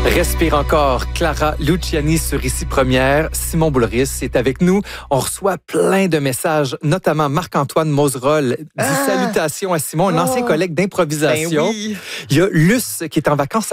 Respire encore. Clara Luciani sur Ici Première. Simon Boulris est avec nous. On reçoit plein de messages, notamment Marc-Antoine Moserol dit salutations à Simon, un ancien collègue d'improvisation. Ben oui. Il y a Luce qui est en vacances